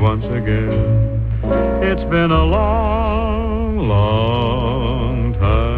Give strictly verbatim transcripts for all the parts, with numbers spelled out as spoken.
once again. It's been a long, long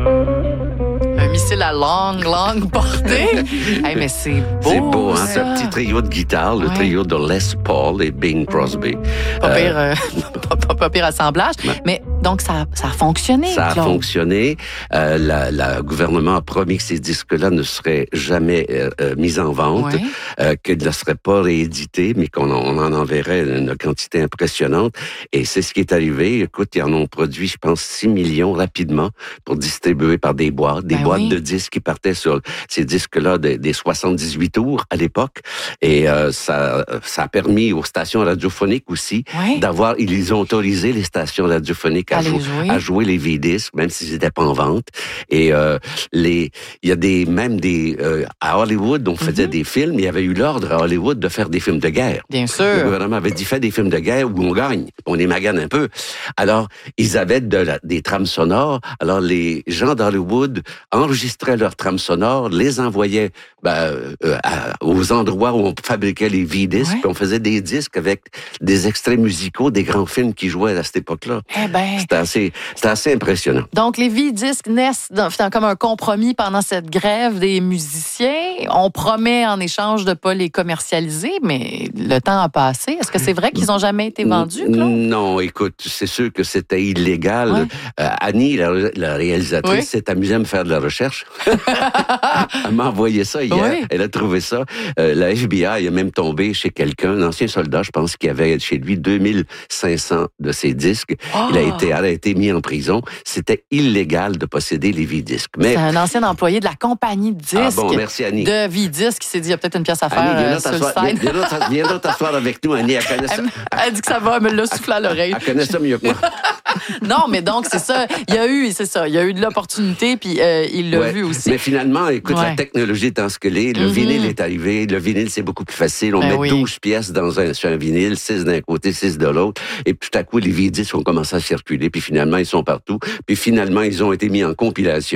time. Un missile à longue, longue portée. Hey, mais c'est beau. C'est beau, hein? Ça. Ce petit trio de guitare, le Ouais. trio de Les Paul et Bing Crosby. Pas pire, Euh, euh, pas, pas- pas pire assemblage. Ouais. Mais donc, ça, ça a fonctionné. Ça a Claude. fonctionné. Euh, la, la gouvernement a promis que ces disques-là ne seraient jamais euh, euh, mis en vente, Ouais. euh, qu'ils ne seraient pas réédités, mais qu'on en, on en enverrait une quantité impressionnante. Et c'est ce qui est arrivé. Écoute, ils en ont produit, je pense, six millions rapidement pour distribuer par des boîtes, des Ben boîtes oui. de disques qui partaient sur ces disques-là des, des soixante-dix-huit tours à l'époque. Et euh, ça, ça a permis aux stations radiophoniques aussi Ouais. d'avoir, ils ont autorisé les stations radiophoniques à, À les jou- jouer. à jouer les V-disques, même s'ils n'étaient pas en vente. Et euh, les, il y a des, même des, euh, à Hollywood, on faisait Mhm. des films, il y avait eu l'ordre à Hollywood de faire des films de guerre. Bien Le sûr. gouvernement avait dit, fais des films de guerre où on gagne, on les magane un peu. Alors, ils avaient de la- des trames sonores. Alors, les gens d'Hollywood enregistraient leurs trames sonores, les envoyaient ben, euh, à- aux endroits où on fabriquait les V-disques, Ouais. puis on faisait des disques avec des extraits musicaux des grands films qui jouaient à cette époque-là. Eh ben. C'était assez, c'était assez impressionnant. Donc, les V-disques naissent dans, finalement, comme un compromis pendant cette grève des musiciens. On promet en échange de ne pas les commercialiser, mais le temps a passé. Est-ce que c'est vrai qu'ils n'ont jamais été vendus, Claude? Non, écoute, c'est sûr que c'était illégal. Ouais. Euh, Annie, la, la réalisatrice, Oui. s'est amusée à me faire de la recherche. Elle m'a envoyé ça hier. Oui. Elle a trouvé ça. Euh, la F B I a même tombé chez quelqu'un, un ancien soldat, je pense, qui avait chez lui deux mille cinq cents de ses disques. Oh! Il a été, elle a été mis en prison. C'était illégal de posséder les V-disques. Mais, C'est un ancien employé de la compagnie de disques. ah bon, merci Annie. De V-disques qui s'est dit, il y a peut-être une pièce à faire Annie, viens euh, donc sur le t'asseoir- side. viens- viens donc t'as- viens donc t'asseoir avec nous, Annie. Elle connaît ça, Elle, elle dit que ça va, elle me l'a soufflé à l'oreille. elle connaît ça mieux que moi. Non, mais donc, c'est ça. Il y a eu, c'est ça, il y a eu de l'opportunité, puis euh, il l'a Ouais. vu aussi. Mais finalement, écoute, Ouais. la technologie étant ce qu'elle est, le Mhm. vinyle est arrivé. Le vinyle, c'est beaucoup plus facile. On Ben met oui. douze pièces dans un, sur un vinyle, six d'un côté, six de l'autre. Et puis tout à coup, les V-disques ont commencé à circuler. Puis finalement, ils sont partout. Puis finalement, ils ont été mis en compilation.